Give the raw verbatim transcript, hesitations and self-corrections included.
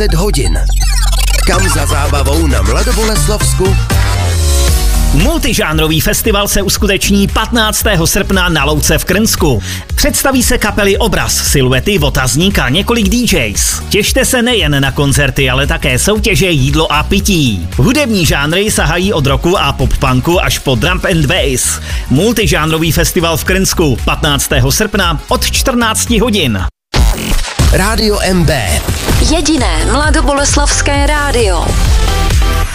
hodin. Kam za zábavou na Mladoboleslavsku? Multižánrový festival se uskuteční patnáctého srpna na louce v Krnsku. Představí se kapely Obraz, Siluety, Otazník a několik dý džejs. Těšte se nejen na koncerty, ale také soutěže, jídlo a pití. Hudební žánry sahají od rocku a pop-punku až po drum and bass. Multižánrový festival v Krnsku patnáctého srpna od čtrnácti hodin. Rádio M B. Jediné mladoboleslavské rádio.